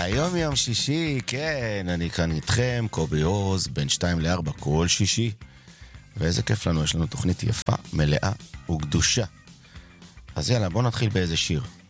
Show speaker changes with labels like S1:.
S1: היום יום שישי, כן, אני כאן איתכם, קובי עוז, בין 2-4 כל שישי. ואיזה כיף לנו, יש לנו תוכנית יפה, מלאה וקדושה. אז יאללה, בוא נתחיל באיזה שיר.